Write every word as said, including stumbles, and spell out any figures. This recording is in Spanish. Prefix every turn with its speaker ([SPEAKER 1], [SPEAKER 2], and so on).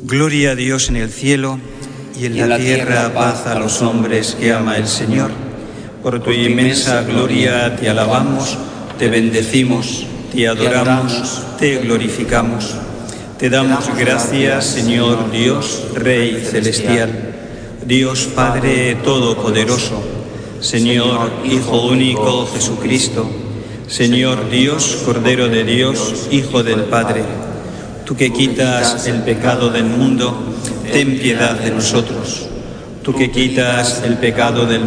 [SPEAKER 1] Gloria a Dios en el cielo y en, y en la, la tierra, tierra paz a los hombres que ama el Señor. Por tu inmensa gloria te alabamos, te bendecimos, te adoramos, te glorificamos. Te damos gracias, Señor Dios, Rey celestial, Dios Padre todopoderoso, Señor Hijo único Jesucristo, Señor Dios, Cordero de Dios, Hijo del Padre. Tú que quitas el pecado del mundo, ten piedad de nosotros. Tú que quitas el pecado del